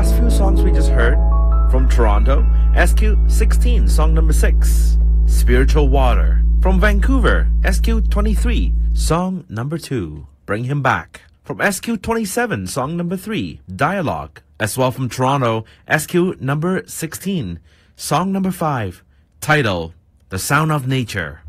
last few songs we just heard from Toronto, SQ16, song number 6, Spiritual Water. From Vancouver, SQ23, song number 2, Bring Him Back. From SQ27, song number 3, Dialogue. As well from Toronto, SQ number 16, song number 5, title, The Sound of Nature.